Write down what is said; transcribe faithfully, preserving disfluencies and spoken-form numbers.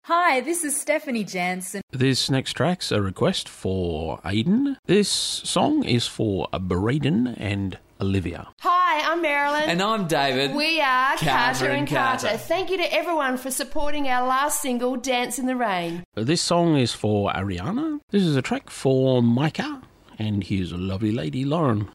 Hi, this is Stephanie Jansen. This next track's a request for Aiden. This song is for Braden and Olivia. Hi, I'm Marilyn. And I'm David. We are Carter, Carter and and Carter. Carter. Thank you to everyone for supporting our last single, Dance in the Rain. This song is for Ariana. This is a track for Micah and his lovely lady, Lauren.